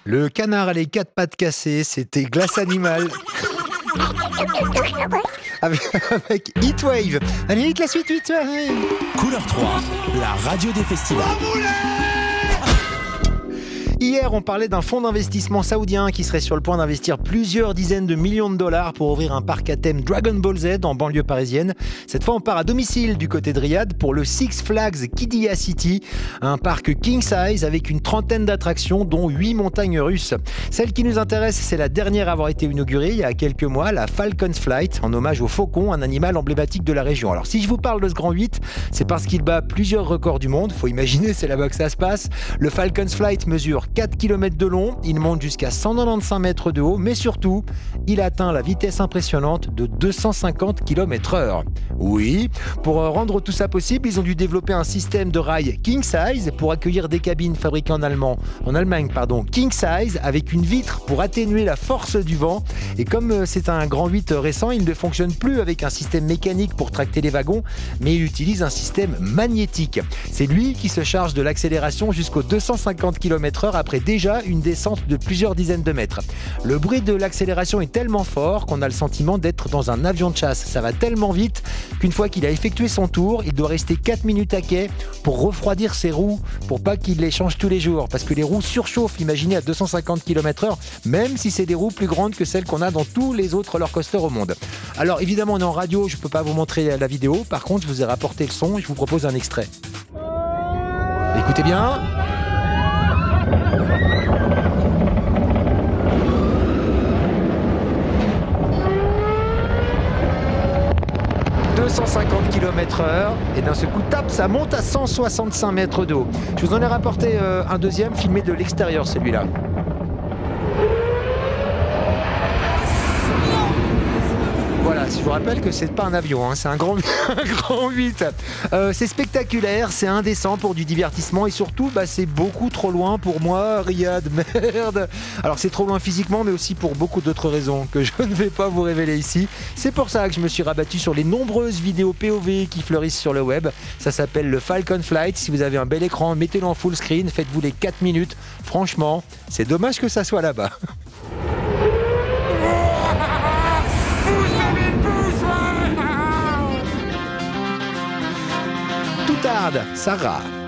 Le canard à les quatre pattes cassées, c'était Glace Animal. avec Heatwave. Allez, vite la suite, vite. Couleur 3, la radio des festivals. Hier, on parlait d'un fonds d'investissement saoudien qui serait sur le point d'investir plusieurs dizaines de millions de dollars pour ouvrir un parc à thème Dragon Ball Z en banlieue parisienne. Cette fois, on part à domicile du côté de Riyad pour le Six Flags Qiddiya City, un parc king size avec une trentaine d'attractions, dont 8 montagnes russes. Celle qui nous intéresse, c'est la dernière à avoir été inaugurée il y a quelques mois, la Falcon's Flight, en hommage au faucon, un animal emblématique de la région. Alors, si je vous parle de ce grand 8, c'est parce qu'il bat plusieurs records du monde. Faut imaginer, c'est là-bas que ça se passe. Le Falcon's Flight mesure 4 km de long, il monte jusqu'à 195 mètres de haut, mais surtout, il atteint la vitesse impressionnante de 250 km/h. Oui, pour rendre tout ça possible, ils ont dû développer un système de rails king size pour accueillir des cabines fabriquées en Allemagne, king size, avec une vitre pour atténuer la force du vent. Et comme c'est un grand 8 récent, il ne fonctionne plus avec un système mécanique pour tracter les wagons, mais il utilise un système magnétique. C'est lui qui se charge de l'accélération jusqu'aux 250 km/h après déjà une descente de plusieurs dizaines de mètres. Le bruit de l'accélération est tellement fort qu'on a le sentiment d'être dans un avion de chasse. Ça va tellement vite qu'une fois qu'il a effectué son tour, il doit rester 4 minutes à quai pour refroidir ses roues, pour pas qu'il les change tous les jours, parce que les roues surchauffent, imaginez, à 250 km/h, même si c'est des roues plus grandes que celles qu'on a dans tous les autres roller coasters au monde. Alors évidemment, on est en radio, je peux pas vous montrer la vidéo, par contre je vous ai rapporté le son et je vous propose un extrait. Écoutez bien. 250 km/h et d'un seul coup, tape, ça monte à 165 mètres de haut. Je vous en ai rapporté un deuxième filmé de l'extérieur, celui-là. Voilà, je vous rappelle que c'est pas un avion, c'est un grand 8. C'est spectaculaire, c'est indécent pour du divertissement et surtout, c'est beaucoup trop loin pour moi, Riyad, merde. Alors c'est trop loin physiquement, mais aussi pour beaucoup d'autres raisons que je ne vais pas vous révéler ici. C'est pour ça que je me suis rabattu sur les nombreuses vidéos POV qui fleurissent sur le web. Ça s'appelle le Falcon Flight. Si vous avez un bel écran, mettez-le en full screen, faites-vous les 4 minutes. Franchement, c'est dommage que ça soit là-bas. Toutarde, Sarah.